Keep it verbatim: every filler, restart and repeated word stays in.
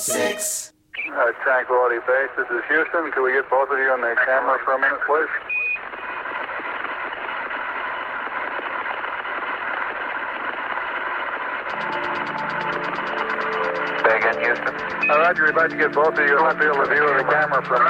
six. Uh, Tranquility Base, this is Houston. Can we get both of you on the camera for a minute, please? Say again, Houston. All right, you're about to get both of you on the field of view of the camera for a minute.